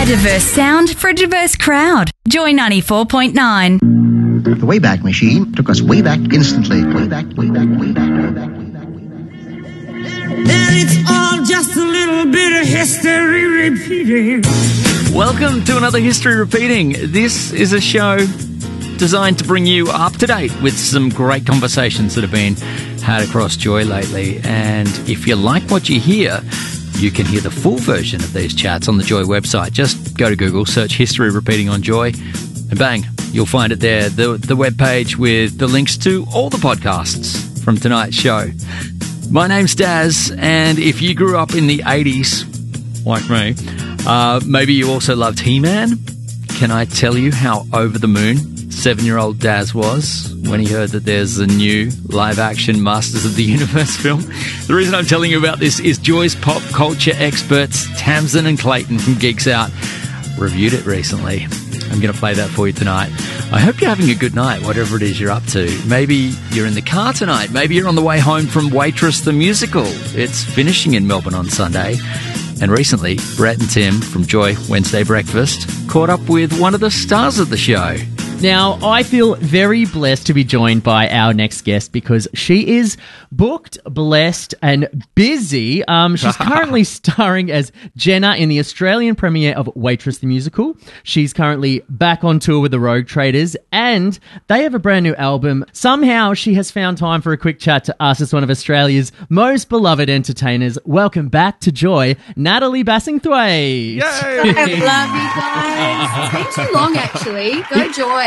diverse sound for a diverse crowd. Joy 94.9. The Wayback Machine took us way back instantly. Way back. And it's all just a little bit of history repeating. Welcome to another History Repeating. This is a show designed to bring you up to date with some great conversations that have been had across Joy lately. And if you like what you hear, you can hear the full version of these chats on the Joy website. Just go to Google, search History Repeating on Joy, and bang, you'll find it there. The webpage with the links to all the podcasts from tonight's show. My name's Daz, and if you grew up in the 80s, like me, maybe you also loved He-Man. Can I tell you how over the moon 7-year-old Daz was when he heard that there's a new live-action Masters of the Universe film? The reason I'm telling you about this is Joy's pop culture experts, Tamsin and Clayton from Geeks Out, reviewed it recently. I'm going to play that for you tonight. I hope you're having a good night, whatever it is you're up to. Maybe you're in the car tonight. Maybe you're on the way home from Waitress the Musical. It's finishing in Melbourne on Sunday. And recently, Brett and Tim from Joy Wednesday Breakfast caught up with one of the stars of the show. Now, I feel very blessed to be joined by our next guest because she is booked, blessed, and busy. She's currently starring as Jenna in the Australian premiere of Waitress the Musical. She's currently back on tour with the Rogue Traders, and they have a brand new album. Somehow, she has found time for a quick chat to us as one of Australia's most beloved entertainers. Welcome back to Joy, Natalie Bassingthwaighte. I love you guys. It's been too long, actually. Go Joy.